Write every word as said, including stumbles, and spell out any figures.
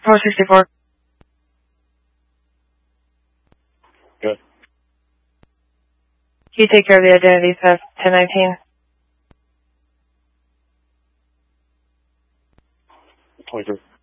four sixty-four. Good. Can you take care of the identity theft, ten nineteen? twenty-three.